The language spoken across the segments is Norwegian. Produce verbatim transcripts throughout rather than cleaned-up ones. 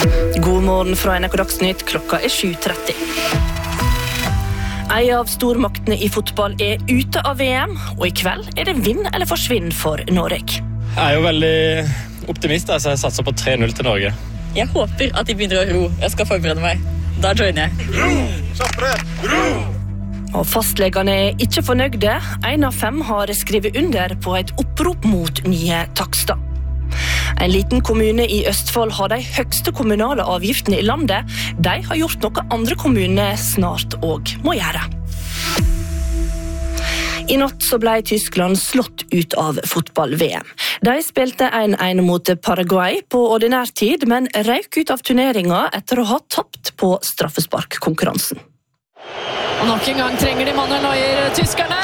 God morgen fra N R K Dagsnytt, klokka er sju tretti. En av stormaktene i fotball er ute av V M, og i kveld er det vinn eller forsvinn for Norge. Jeg er jo veldig optimist, så jeg satser på tre null til Norge. Jeg håper at de begynner å ro. Jeg skal forberede meg. Da joiner jeg. Ro! Kjappere! Ro! Og fastlegene er ikke fornøyde. En av fem har skrevet under på et opprop mot nye takster. En liten kommune i Østfold har de høyeste kommunale avgiftene i landet. De har gjort noe andre kommuner snart og må gjøre. I natt så ble Tyskland slått ut av fotball-V M. De spilte en en mot Paraguay på ordinær tid, men røyk ut av turneringen etter å ha tapt på straffesparkkonkurransen. Og nok en gang trenger de Manuel Neuer tyskerne.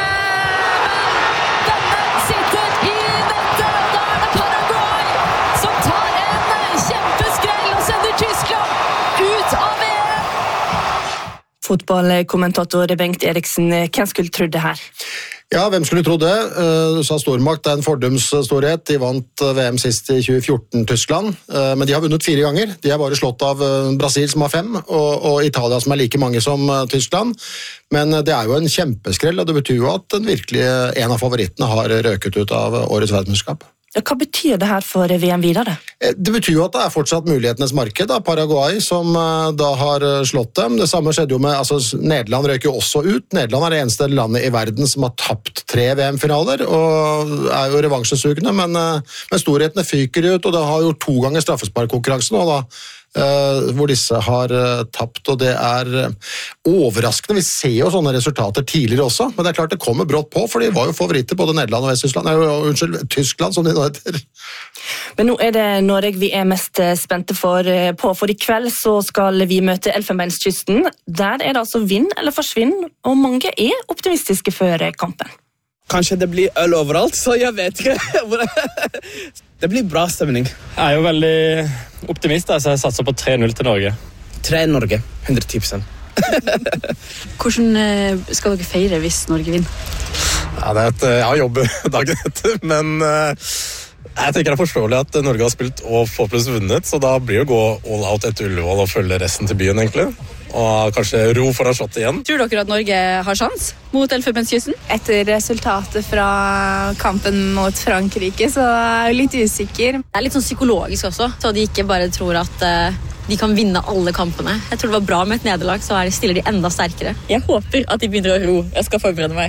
Denne sitter i nettet, og da er det Paraguay som tar en kjempeskrell og sender Tyskland ut av V M. Fotballkommentator Bengt Eriksen, hvem skulle trodd det her? Ja, hvem skulle tro det? Du sa stormakt, det er en fordums storhet. De vant V M sist i tjue fjorten, Tyskland. Men de har vunnet fire ganger. De er bare slått av Brasil, som har fem, og, og Italia, som er like mange som Tyskland. Men det er jo en kjempeskrell, og det betyr jo at den virkelig en av favorittene har røket ut av årets verdensmesterskap. Hva betyr det her for V M videre? Det betyr jo at det er fortsatt mulighetenes marked, da. Paraguay som da har slått dem. Det samme skjedde jo med, altså Nederland røk jo også ut. Nederland er det eneste landet i verden som har tapt tre V M-finaler, og er jo revansjesugende, men, men storhetene fyker ut, og det har jo to ganger straffesparkkonkurransen, og da Uh, hvor disse har uh, tapt, og det er uh, overraskende. Vi ser jo sånne resultater tidligere også, men det er klart det kommer brått på, for de var jo favoritter både Nederland og Vest-Tyskland, uh, unnskyld, Tyskland som de nå heter. Men nå er det Norge vi er mest spente for, uh, på, for i kveld så skal vi møte Elfenbenskysten. Der er det altså vinn eller forsvinn, og mange er optimistiske før kampen. Kanskje det blir øl overalt, så jeg vet ikke. Det blir bra stemning. Jeg er jo veldig optimist, så jeg satser på tre null til Norge. Tre Norge, hundre ti prosent. Hvordan skal dere feire hvis Norge vinner? Ja, det er et, jeg har jobb dagen etter, men jeg tenker det er forståelig at Norge har spilt og forhåpentligvis vunnet, så da blir det å gå all out etter Ullevål og følge resten til byen, egentlig. Og kanskje ro foran slottet igjen. Tror dere at Norge har sjans mot Elfenbenskysten? Etter resultatet fra kampen mot Frankrike, så er jeg litt usikker. Det er litt sånn psykologisk også, så de ikke bare tror at uh, de kan vinne alle kampene. Jeg tror det var bra med et nederlag, så er de stiller de enda sterkere. Jeg håper at de begynner å ro. Jeg skal forberede meg.